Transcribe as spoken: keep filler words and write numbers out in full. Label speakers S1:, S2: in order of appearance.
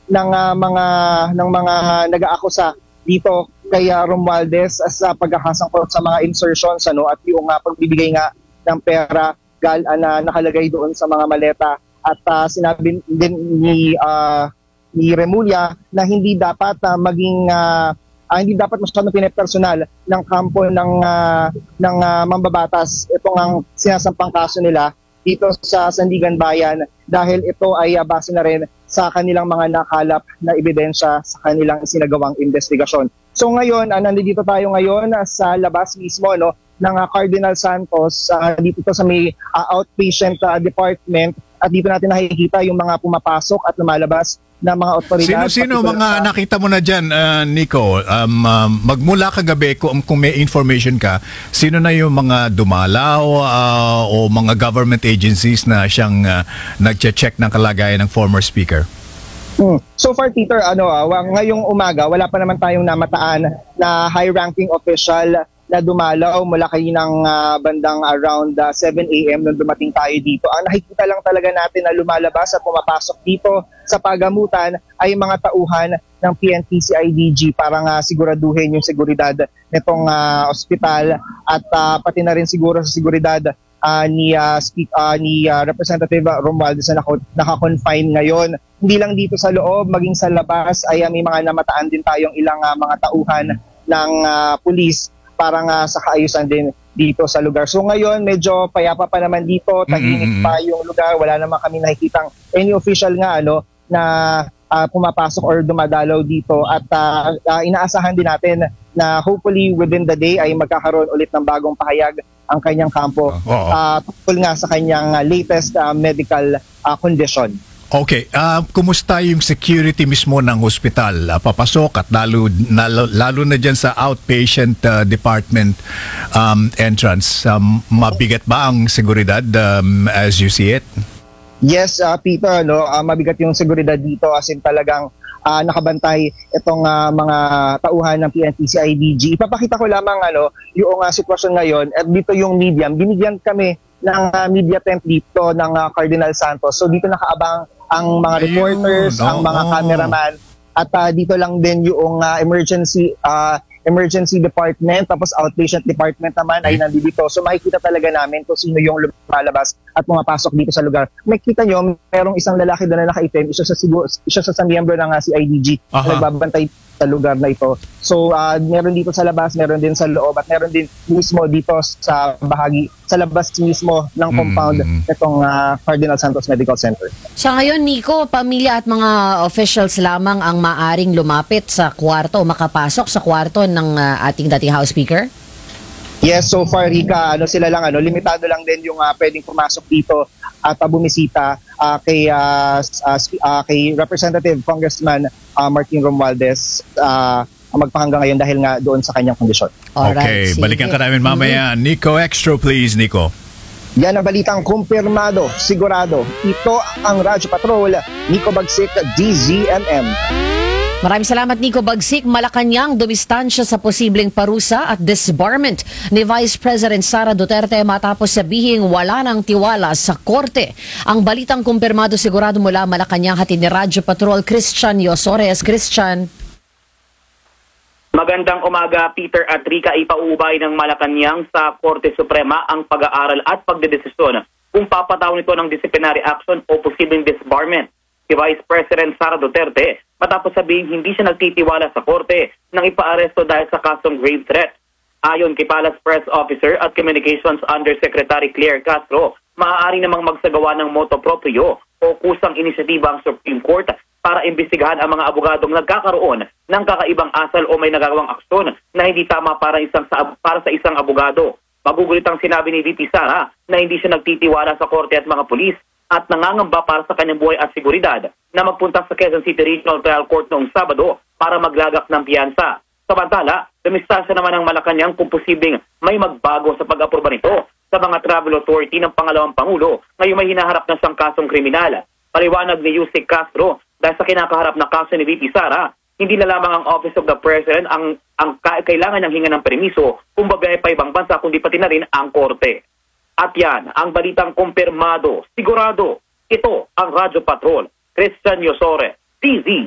S1: ng uh, mga ng mga nag-aakusa dito kay uh, Romualdez sa pagkakasangkot sa mga insertions ano at yung uh, pagbibigay nga ng pera gal uh, na nakalagay doon sa mga maleta at uh, sinabi din ni uh, ni Remulla na hindi dapat uh, maging uh, uh, hindi dapat masyadong pinipersonal ng kampo ng uh, ng uh, mambabatas itong ang sinasampang kaso nila dito sa Sandigan Bayan dahil ito ay uh, base na rin sa kanilang mga nakalap na ebidensya sa kanilang sinagawang investigasyon. So ngayon, uh, nandito tayo ngayon uh, sa labas mismo no ng uh, Cardinal Santos uh, dito sa may uh, outpatient uh, department at dito natin nakikita yung mga pumapasok at lumalabas na mga otoridad.
S2: Sino-sino mga uh, nakita mo na dyan, uh, Nico? Um, um, magmula kagabi, kung, kung may information ka, sino na yung mga dumalaw uh, o mga government agencies na siyang uh, nag-check ng kalagayan ng former speaker?
S1: Hmm. So far, Peter, ano, uh, ngayong umaga, wala pa naman tayong namataan na high-ranking official na dumalaw mula kaninang uh, bandang around uh, seven a m nung dumating tayo dito. Ang nakikita lang talaga natin na lumalabas at pumapasok dito sa pagamutan ay mga tauhan ng P N P C I D G para nga siguraduhin yung seguridad nitong uh, ospital at uh, pati na rin siguro sa seguridad uh, ni, uh, speak, uh, ni uh, Representative Romualdez na naka-confine ngayon. Hindi lang dito sa loob, maging sa labas ay uh, may mga namataan din tayong ilang uh, mga tauhan ng uh, pulis para nga sa kaayusan din dito sa lugar. So ngayon, medyo payapa pa naman dito, tahimik pa yung lugar, wala naman kami nakikitang any official nga ano na uh, pumapasok or dumadalaw dito at uh, uh, inaasahan din natin na hopefully within the day ay magkakaroon ulit ng bagong pahayag ang kanyang kampo uh, tungkol nga sa kanyang uh, latest uh, medical uh, condition.
S2: Okay, uh, kumusta yung security mismo ng hospital? Uh, papasok at lalo, lalo, lalo na dyan sa outpatient uh, department um, entrance. Um, mabigat ba ang seguridad um, as you see it?
S1: Yes, uh, Peter, no, uh, mabigat yung seguridad dito as in talagang uh, nakabantay itong uh, mga tauhan ng P N P C I D G. Ipapakita ko lamang ano, yung uh, sitwasyon ngayon at dito yung medium. Binigyan kami ng uh, media tent dito ng uh, Cardinal Santos. So dito nakaabang ang mga reporters, Ayun, ang mga oh. cameraman at uh, dito lang din yung uh, emergency uh, emergency department tapos outpatient department naman ay nandito. So makikita talaga namin kung sino yung lumalabas at pumapasok dito sa lugar. Makikita nyo, merong isang lalaki doon na nakaitim, isa sa siguro, isa sa miyembro ng uh, C I D G na nagbabantay sa lugar na ito. So uh, meron dito sa labas, meron din sa loob at meron din mismo dito sa bahagi, sa labas mismo ng compound mm. nitong uh, Cardinal Santos Medical Center.
S3: Sa ngayon, Nico, pamilya at mga officials lamang ang maaring lumapit sa kwarto o makapasok sa kwarto ng uh, ating dating House Speaker?
S1: Yes, so far, Rika, ano sila lang, ano, limitado lang din yung uh, pwedeng pumasok dito at uh, bumisita uh, kay, uh, uh, uh, kay Representative Congressman uh, Martin Romualdez uh, magpahanggang ngayon dahil nga doon sa kanyang kondisyon.
S2: Okay, sige. Balikan ka namin mamaya. Mm-hmm. Nico Extra, please, Nico.
S1: Yan ang balitang kumpirmado, sigurado. Ito ang Radyo Patrol, Nico Bagsik, D Z M M.
S3: Maraming salamat, Nico Bagsik. Malacanang dumistansya sa posibleng parusa at disbarment ni Vice President Sara Duterte matapos sabihing wala ng tiwala sa korte. Ang balitang kumpirmado sigurado mula Malacanang hatid ni Radyo Patrol Christian Yosores. Christian.
S4: Magandang umaga, Peter at Rika. Ipauubay ng Malacanang sa Korte Suprema ang pag-aaral at pagdedesisyon kung papatawag nito ng disciplinary action o posibleng disbarment si Vice President Sara Duterte matapos sabihing hindi siya nagtitiwala sa korte nang ipaaresto dahil sa kasong grave threat. Ayon kay Palace Press Officer at Communications Undersecretary Claire Castro, maaari namang magsagawa ng motu proprio o kusang inisyatiba ang Supreme Court para imbestigahan ang mga abogadong nagkakaroon ng kakaibang asal o may nagagawang aksyon na hindi tama para, isang sa, para sa isang abogado. Magugulitang sinabi ni V P Sara na hindi siya nagtitiwala sa korte at mga pulis at nangangamba para sa kanyang buhay at seguridad na magpunta sa Quezon City Regional Trial Court noong Sabado para maglagak ng piyansa. Samantala, dumistansya naman ng Malacanang kung posibleng may magbago sa pag-aproba nito sa mga travel authority ng pangalawang Pangulo ngayong may hinaharap na siyang kasong kriminal. Paliwanag ni Yusek Castro, dahil sa kinakaharap na kaso ni V P Sara, hindi na lamang ang Office of the President ang, ang kailangan ng hinga ng permiso kung babiyahe pa ibang bansa, kundi pati na rin ang korte. At yan, ang balitang kumpirmado, sigurado, ito ang Radyo Patrol, Christian Yosore, T Z